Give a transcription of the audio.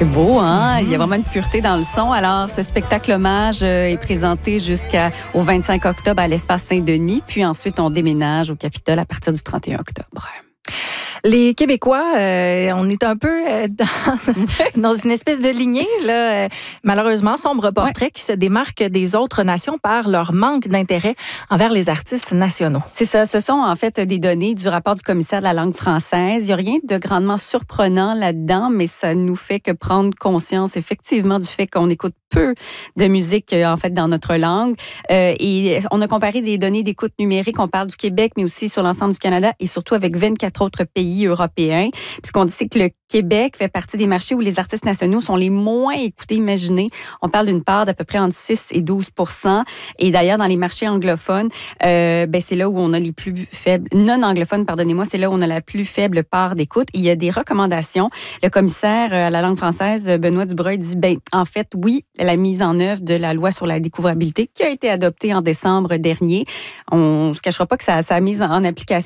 C'est beau, hein? Il y a vraiment une pureté dans le son. Alors, ce spectacle hommage est présenté jusqu'au 25 octobre à l'Espace Saint-Denis. Puis ensuite, on déménage au Capitole à partir du 31 octobre. Les Québécois, on est un peu dans une espèce de lignée, là. Malheureusement, sombre portrait qui se démarque des autres nations par leur manque d'intérêt envers les artistes nationaux. C'est ça. Ce sont en fait des données du rapport du commissaire de la langue française. Il n'y a rien de grandement surprenant là-dedans, mais ça nous fait que prendre conscience effectivement du fait qu'on écoute peu de musique en fait dans notre langue. Et on a comparé des données d'écoute numérique. On parle du Québec, mais aussi sur l'ensemble du Canada et surtout avec 24 autres pays européens. Puis ce qu'on dit, c'est que le Québec fait partie des marchés où les artistes nationaux sont les moins écoutés. Imaginez, on parle d'une part d'à peu près entre 6 et 12 %. Et d'ailleurs, dans les marchés anglophones, c'est là où on a les plus faibles, non anglophones, pardonnez-moi, c'est là où on a la plus faible part d'écoute. Il y a des recommandations. Le commissaire à la langue française, Benoît Dubreuil, dit, en fait, oui, la mise en œuvre de la loi sur la découvrabilité qui a été adoptée en décembre dernier. On ne se cachera pas que ça a mis en application